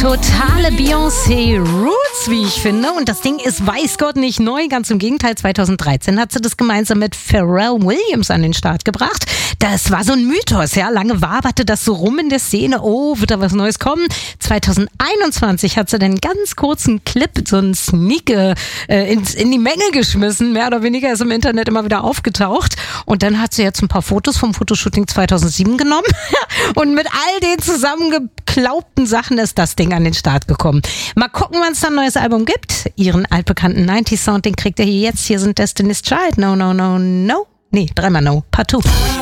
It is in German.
Totale Beyoncé Roots, wie ich finde. Und das Ding ist, weiß Gott, nicht neu. Ganz im Gegenteil, 2013 hat sie das gemeinsam mit Pharrell Williams an den Start gebracht. Das war so ein Mythos, ja. Lange waberte das so rum in der Szene. Oh, wird da was Neues kommen? 2021 hat sie den ganz kurzen Clip, so einen Sneak in die Menge geschmissen. Mehr oder weniger ist im Internet immer wieder aufgetaucht. Und dann hat sie jetzt ein paar Fotos vom Fotoshooting 2007 genommen. Und mit all den zusammengeklaubten Sachen ist das Ding an den Start gekommen. Mal gucken, wann es da ein neues Album gibt. Ihren altbekannten 90s Sound, den kriegt ihr hier jetzt. Hier sind Destiny's Child. No, no, no, no. Nee, dreimal No. Part 2.